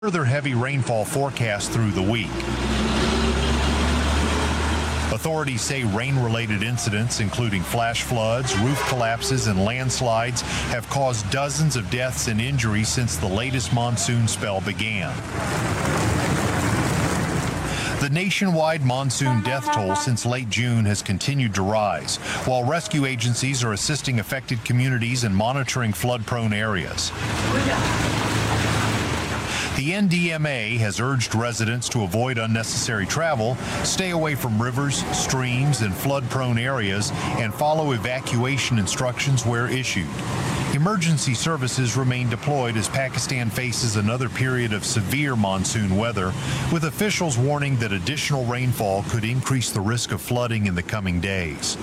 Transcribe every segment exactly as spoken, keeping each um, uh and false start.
Further heavy rainfall forecast through the week. Authorities say rain-related incidents, including flash floods, roof collapses, and landslides, have caused dozens of deaths and injuries since the latest monsoon spell began. The nationwide monsoon death toll since late June has continued to rise, while rescue agencies are assisting affected communities and monitoring flood-prone areas. The N D M A has urged residents to avoid unnecessary travel, stay away from rivers, streams, and flood-prone areas, and follow evacuation instructions where issued. Emergency services remain deployed as Pakistan faces another period of severe monsoon weather, with officials warning that additional rainfall could increase the risk of flooding in the coming days.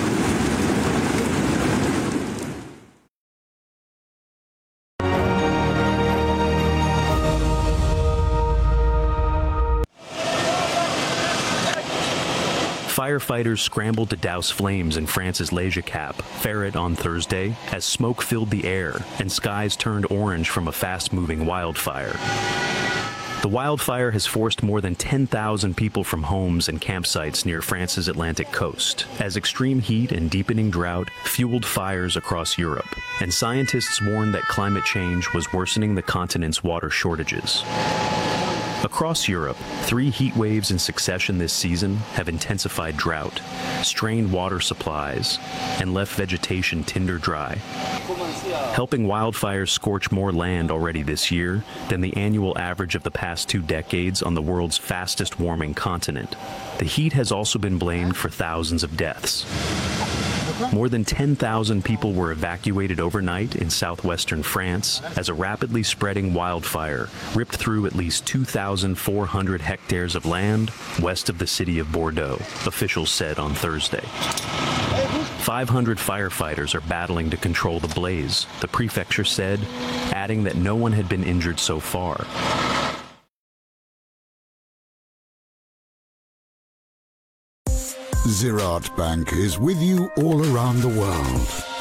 Firefighters scrambled to douse flames in France's Leger Cap, Ferret on Thursday, as smoke filled the air and skies turned orange from a fast-moving wildfire. The wildfire has forced more than ten thousand people from homes and campsites near France's Atlantic coast, as extreme heat and deepening drought fueled fires across Europe, and scientists warn that climate change was worsening the continent's water shortages. Across Europe, three heat waves in succession this season have intensified drought, strained water supplies, and left vegetation tinder dry, helping wildfires scorch more land already this year than the annual average of the past two decades on the world's fastest warming continent. The heat has also been blamed for thousands of deaths. More than ten thousand people were evacuated overnight in southwestern France as a rapidly spreading wildfire ripped through at least two thousand four hundred hectares of land west of the city of Bordeaux, officials said on Thursday. five hundred firefighters are battling to control the blaze, the prefecture said, adding that no one had been injured so far. Ziraat Bank is with you all around the world,